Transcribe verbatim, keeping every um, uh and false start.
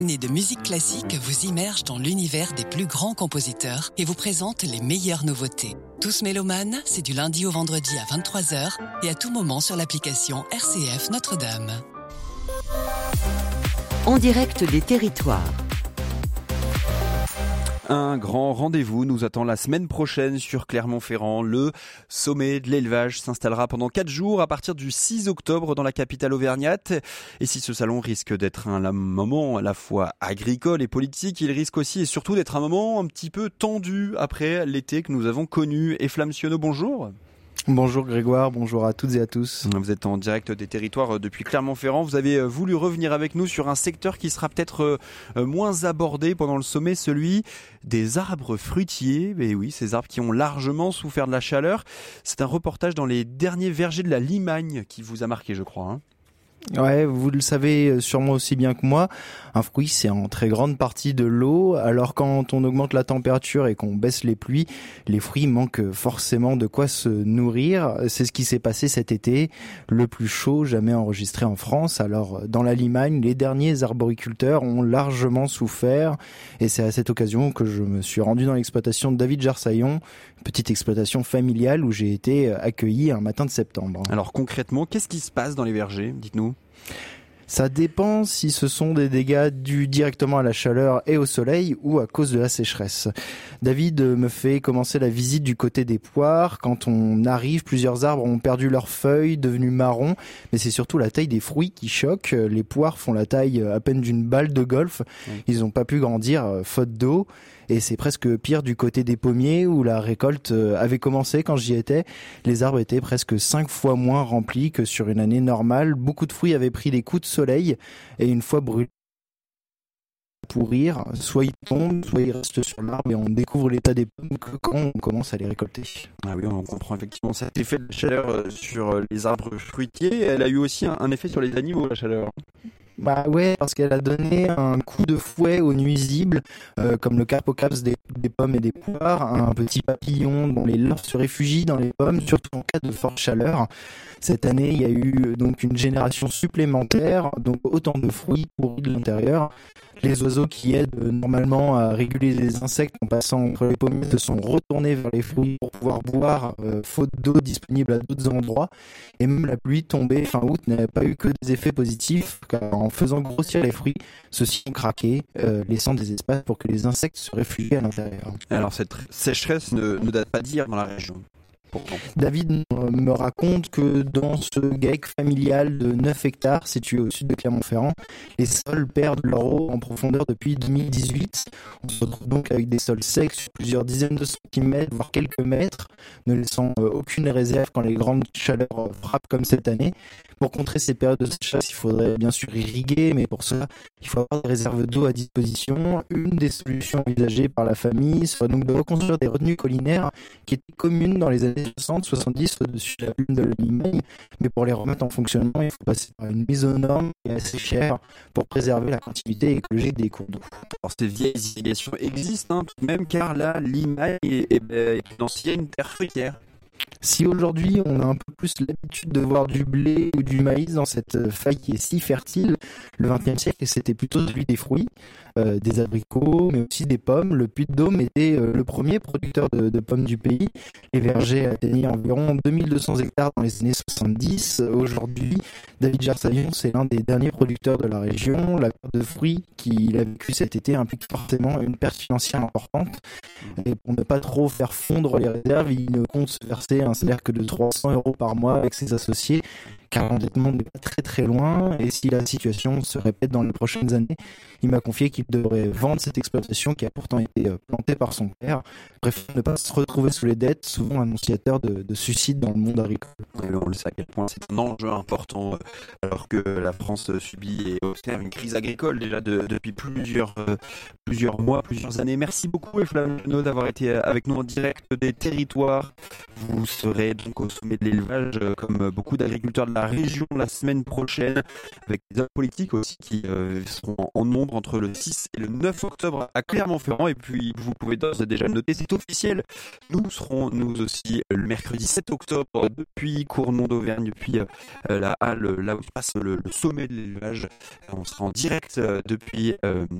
de musique classique vous immerge dans l'univers des plus grands compositeurs et vous présente les meilleures nouveautés. Tous mélomanes, c'est du lundi au vendredi à vingt-trois heures et à tout moment sur l'application R C F Notre-Dame. En direct des territoires. Un grand rendez-vous nous attend la semaine prochaine sur Clermont-Ferrand. Le sommet de l'élevage s'installera pendant quatre jours à partir du six octobre dans la capitale auvergnate. Et si ce salon risque d'être un moment à la fois agricole et politique, il risque aussi et surtout d'être un moment un petit peu tendu après l'été que nous avons connu. Et Flamme Sionneau, bonjour. Bonjour Grégoire, bonjour à toutes et à tous. Vous êtes en direct des territoires depuis Clermont-Ferrand. Vous avez voulu revenir avec nous sur un secteur qui sera peut-être moins abordé pendant le sommet, celui des arbres fruitiers. Et oui, ces arbres qui ont largement souffert de la chaleur. C'est un reportage dans les derniers vergers de la Limagne qui vous a marqué, je crois, hein. Ouais, vous le savez sûrement aussi bien que moi, un fruit c'est en très grande partie de l'eau, alors quand on augmente la température et qu'on baisse les pluies, les fruits manquent forcément de quoi se nourrir. C'est ce qui s'est passé cet été, le plus chaud jamais enregistré en France. Alors dans la Limagne, les derniers arboriculteurs ont largement souffert et c'est à cette occasion que je me suis rendu dans l'exploitation de David Jarsaillon, une petite exploitation familiale où j'ai été accueilli un matin de septembre. Alors concrètement, qu'est-ce qui se passe dans les vergers ? Dites-nous. Ça dépend si ce sont des dégâts dus directement à la chaleur et au soleil ou à cause de la sécheresse. David me fait commencer la visite du côté des poires. Quand on arrive, plusieurs arbres ont perdu leurs feuilles, devenus marrons, mais c'est surtout la taille des fruits qui choque. Les poires font la taille à peine d'une balle de golf. Ils n'ont pas pu grandir faute d'eau. Et c'est presque pire du côté des pommiers où la récolte avait commencé quand j'y étais. Les arbres étaient presque cinq fois moins remplis que sur une année normale. Beaucoup de fruits avaient pris des coups de soleil et une fois brûlés, pourrir, soit ils tombent, soit ils restent sur l'arbre et on découvre l'état des pommes que quand on commence à les récolter. Ah oui, on comprend effectivement cet effet de chaleur sur les arbres fruitiers. Elle a eu aussi un effet sur les animaux, la chaleur. Bah ouais, parce qu'elle a donné un coup de fouet aux nuisibles, euh, comme le carpocaps des, des pommes et des poires, un petit papillon dont les larves se réfugient dans les pommes, surtout en cas de forte chaleur. Cette année, il y a eu donc une génération supplémentaire, donc autant de fruits pourris de l'intérieur. Les oiseaux qui aident normalement à réguler les insectes en passant entre les pommiers se sont retournés vers les fruits pour pouvoir boire, euh, faute d'eau disponible à d'autres endroits. Et même la pluie tombée fin août n'a pas eu que des effets positifs, car en faisant grossir les fruits, ceux-ci ont craqué, euh, laissant des espaces pour que les insectes se réfugient à l'intérieur. Alors cette sécheresse ne, ne date pas d'hier dans la région. David me raconte que dans ce GEC familial de neuf hectares situé au sud de Clermont-Ferrand, les sols perdent leur eau en profondeur depuis deux mille dix-huit. On se retrouve donc avec des sols secs sur plusieurs dizaines de centimètres, voire quelques mètres, ne laissant aucune réserve quand les grandes chaleurs frappent comme cette année. Pour contrer ces périodes de sécheresse, il faudrait bien sûr irriguer, mais pour cela, il faut avoir des réserves d'eau à disposition. Une des solutions envisagées par la famille serait donc de reconstruire des retenues collinaires qui étaient communes dans les années soixante soixante-dix au-dessus de la plaine de la Limagne, mais pour les remettre en fonctionnement, il faut passer par une mise aux normes qui est assez chère pour préserver la continuité écologique des cours d'eau. Alors ces vieilles irrigations existent hein, tout de même, car la Limagne est, est, est une ancienne terre fruitière. Si aujourd'hui on a un peu plus l'habitude de voir du blé ou du maïs dans cette faille qui est si fertile, le vingtième siècle c'était plutôt celui des fruits, euh, des abricots, mais aussi des pommes. Le Puy-de-Dôme était euh, le premier producteur de, de pommes du pays. Les vergers atteignaient environ deux mille deux cents hectares dans les années soixante-dix. Aujourd'hui, David Jarsaillon, c'est l'un des derniers producteurs de la région. La perte de fruits qu'il a vécu cet été implique forcément une perte financière importante. Et pour ne pas trop faire fondre les réserves, il compte se verser un salaire que de trois cents euros par mois avec ses associés, car l'endettement n'est pas très très loin, et si la situation se répète dans les prochaines années, il m'a confié qu'il devrait vendre cette exploitation qui a pourtant été plantée par son père, préfère ne pas se retrouver sous les dettes, souvent annonciateur de, de suicide dans le monde agricole. Et on le sait à quel point c'est un enjeu important, alors que la France subit et observe une crise agricole déjà de, depuis plusieurs, euh, plusieurs mois, plusieurs années. Merci beaucoup Flamme Sionneau d'avoir été avec nous en direct des territoires. Vous serez donc au sommet de l'élevage, comme beaucoup d'agriculteurs de la la région la semaine prochaine, avec des hommes politiques aussi qui euh, seront en nombre entre le six et le neuf octobre à Clermont-Ferrand. Et puis vous pouvez d'ores et déjà le noter, c'est officiel. Nous serons nous aussi le mercredi sept octobre depuis Cournon d'Auvergne, depuis euh, la halle là où se passe le, le sommet de l'élevage. On sera en direct euh, depuis euh,